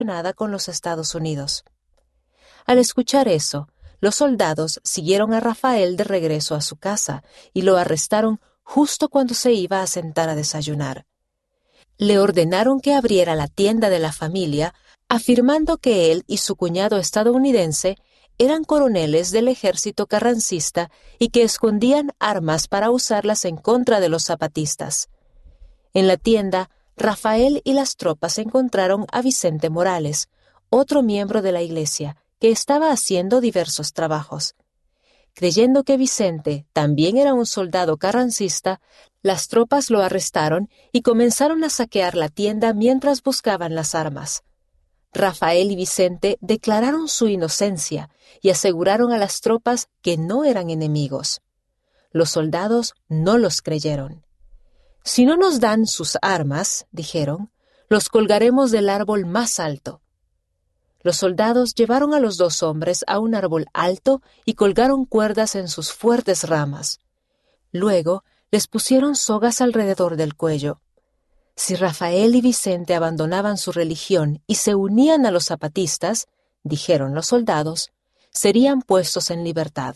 relacionada con los Estados Unidos. Al escuchar eso, los soldados siguieron a Rafael de regreso a su casa y lo arrestaron justo cuando se iba a sentar a desayunar. Le ordenaron que abriera la tienda de la familia, afirmando que él y su cuñado estadounidense eran coroneles del ejército carrancista y que escondían armas para usarlas en contra de los zapatistas. En la tienda, Rafael y las tropas encontraron a Vicente Morales, otro miembro de la iglesia, que estaba haciendo diversos trabajos. Creyendo que Vicente también era un soldado carrancista, las tropas lo arrestaron y comenzaron a saquear la tienda mientras buscaban las armas. Rafael y Vicente declararon su inocencia y aseguraron a las tropas que no eran enemigos. Los soldados no los creyeron. «Si no nos dan sus armas», dijeron, «los colgaremos del árbol más alto». Los soldados llevaron a los dos hombres a un árbol alto y colgaron cuerdas en sus fuertes ramas. Luego les pusieron sogas alrededor del cuello. Si Rafael y Vicente abandonaban su religión y se unían a los zapatistas, dijeron los soldados, serían puestos en libertad.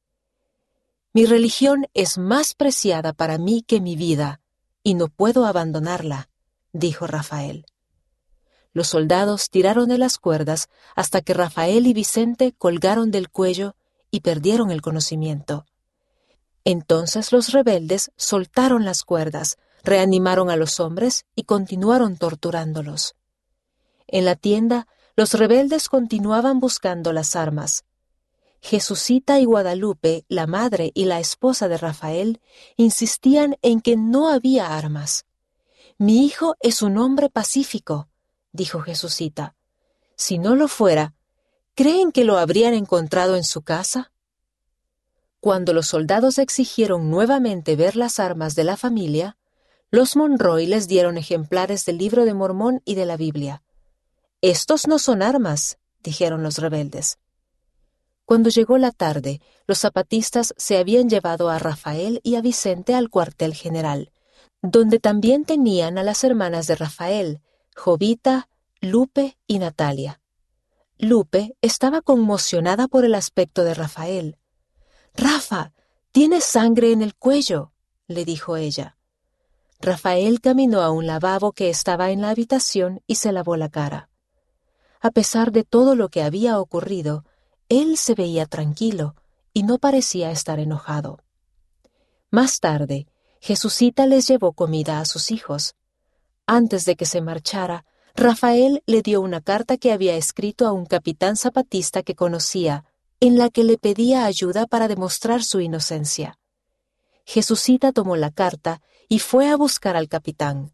«Mi religión es más preciada para mí que mi vida, y no puedo abandonarla», dijo Rafael. Los soldados tiraron de las cuerdas hasta que Rafael y Vicente colgaron del cuello y perdieron el conocimiento. Entonces los rebeldes soltaron las cuerdas, reanimaron a los hombres y continuaron torturándolos. En la tienda, los rebeldes continuaban buscando las armas. Jesucita y Guadalupe, la madre y la esposa de Rafael, insistían en que no había armas. «Mi hijo es un hombre pacífico», dijo Jesucita. «Si no lo fuera, ¿creen que lo habrían encontrado en su casa?» Cuando los soldados exigieron nuevamente ver las armas de la familia, los Monroy les dieron ejemplares del Libro de Mormón y de la Biblia. «Estos no son armas», dijeron los rebeldes. Cuando llegó la tarde, los zapatistas se habían llevado a Rafael y a Vicente al cuartel general, donde también tenían a las hermanas de Rafael, Jovita, Lupe y Natalia. Lupe estaba conmocionada por el aspecto de Rafael. «Rafa, tienes sangre en el cuello», le dijo ella. Rafael caminó a un lavabo que estaba en la habitación y se lavó la cara. A pesar de todo lo que había ocurrido, él se veía tranquilo y no parecía estar enojado. Más tarde, Jesucita les llevó comida a sus hijos. Antes de que se marchara, Rafael le dio una carta que había escrito a un capitán zapatista que conocía, en la que le pedía ayuda para demostrar su inocencia. Jesucita tomó la carta y fue a buscar al capitán.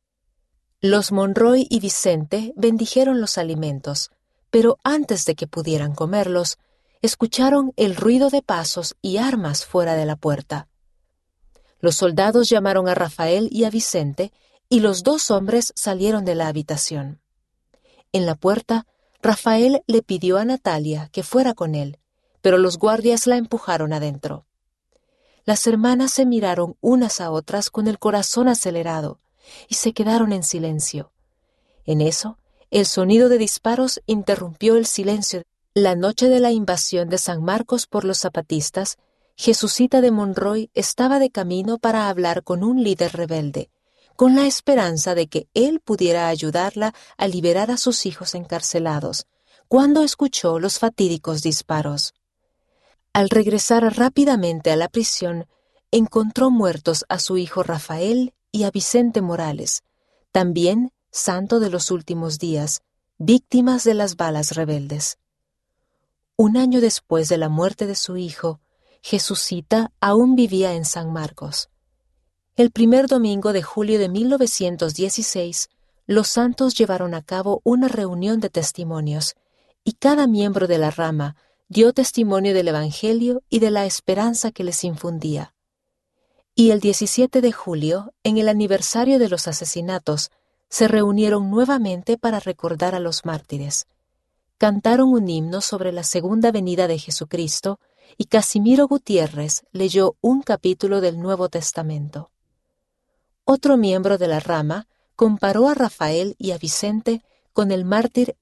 Los Monroy y Vicente bendijeron los alimentos, pero antes de que pudieran comerlos, escucharon el ruido de pasos y armas fuera de la puerta. Los soldados llamaron a Rafael y a Vicente, y los dos hombres salieron de la habitación. En la puerta, Rafael le pidió a Natalia que fuera con él, pero los guardias la empujaron adentro. Las hermanas se miraron unas a otras con el corazón acelerado y se quedaron en silencio. En eso, el sonido de disparos interrumpió el silencio. La noche de la invasión de San Marcos por los zapatistas, Jesucita de Monroy estaba de camino para hablar con un líder rebelde, con la esperanza de que él pudiera ayudarla a liberar a sus hijos encarcelados, cuando escuchó los fatídicos disparos. Al regresar rápidamente a la prisión, encontró muertos a su hijo Rafael y a Vicente Morales, también santo de los últimos días, víctimas de las balas rebeldes. Un año después de la muerte de su hijo, Jesucita aún vivía en San Marcos. El primer domingo de julio de 1916, los santos llevaron a cabo una reunión de testimonios, y cada miembro de la rama dio testimonio del Evangelio y de la esperanza que les infundía. Y el 17 de julio, en el aniversario de los asesinatos, se reunieron nuevamente para recordar a los mártires. Cantaron un himno sobre la segunda venida de Jesucristo y Casimiro Gutiérrez leyó un capítulo del Nuevo Testamento. Otro miembro de la rama comparó a Rafael y a Vicente con el mártir